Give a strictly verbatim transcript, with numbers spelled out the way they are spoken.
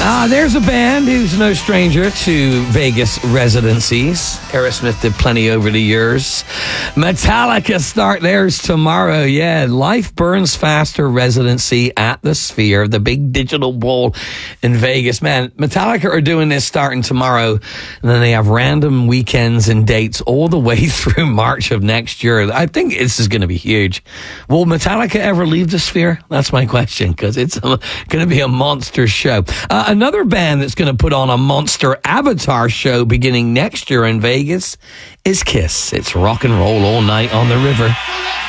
Uh, there's a band who's no stranger to Vegas residencies. Aerosmith did plenty over the years. Metallica start theirs tomorrow. Yeah, Life Burns Faster residency at the Sphere, the big digital ball in Vegas. Man, Metallica are doing this starting tomorrow, and then they have random weekends and dates all the way through March of next year. I think this is going to be huge. Will Metallica ever leave the Sphere? That's my question, because it's going to be a monster show. Uh, another band that's going to put on a monster Avatar show beginning next year in Vegas is Kiss. It's rock and roll all night on the river.